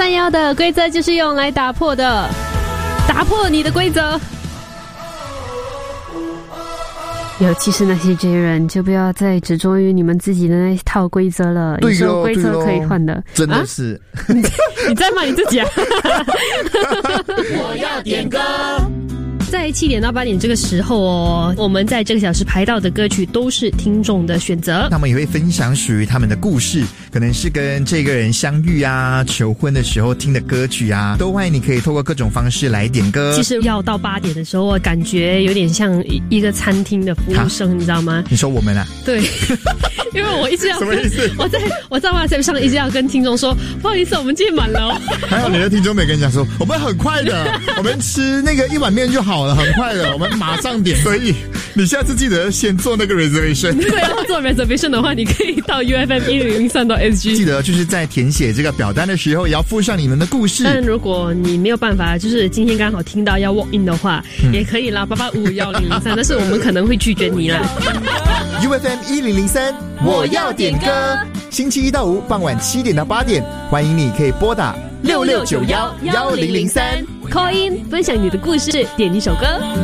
131的规则就是用来打破的，打破你的规则。尤其是那些 J 人，就不要再执着于你们自己的那一套规则了。有时候规则可以换的， 真的是。 你在骂你自己啊？ 我要点歌。 在7点到8点这个时候哦，我们在这个小时排到的歌曲都是听众的选择， 他们也会分享属于他们的故事，可能是跟这个人相遇啊、求婚的时候听的歌曲啊，都欢迎你可以透过各种方式来点歌。 其实要到8点的时候，我感觉有点像一个餐厅的服务生，你知道吗？ 你说我们啊？ 对，因为我一直要什么意思？ 我在 WhatsApp 上一直要跟听众说，不好意思，我们今天满了哦。 还好你的听众没跟你讲说，我们很快的，我们吃那个1碗面就好了，很快的，我们马上点。所以你下次记得先做那个 reservation。 如果要做 reservation 的话，你可以到 UFM1003.SG。 记得就是在填写这个表单的时候，也要附上你们的故事。 但如果你没有办法，就是今天刚好听到要 walk in 的话，也可以啦，8851003，但是我们可能会拒绝你啦。 UFM1003，我要点歌。星期1到5傍晚7点到8点，欢迎你可以拨打66911003 call in 分享你的故事，点一首歌。